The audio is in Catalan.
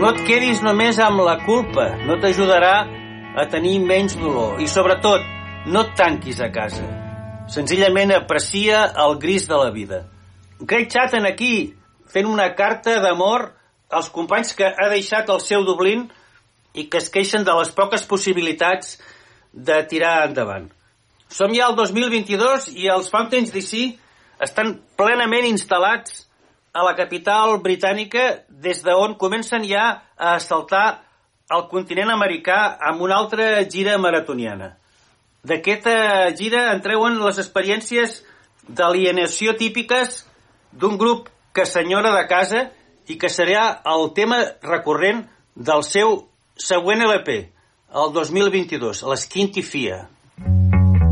No et quedis només amb la culpa, no t'ajudarà a tenir menys dolor. I sobretot, no et tanquis a casa. Senzillament aprecia el gris de la vida. Craig Chatham aquí, fent una carta d'amor als companys que ha deixat el seu Dublín i que es queixen de les poques possibilitats de tirar endavant. Som ja al 2022 i els Fountains DC estan plenament instal·lats a la capital britànica, des d'on comencen ja a assaltar el continent americà amb una altra gira maratoniana. D'aquesta gira en treuen les experiències d'alienació típiques d'un grup que s'enyora de casa i que serà el tema recurrent del seu següent LP, el 2022, l'Skinty Fia.